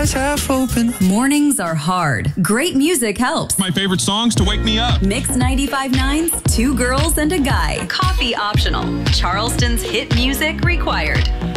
eyes half open. Mornings are hard. Great music helps. My favorite songs to wake me up. Mix 95.9's Two Girls and a Guy. Coffee optional. Charleston's hit music required.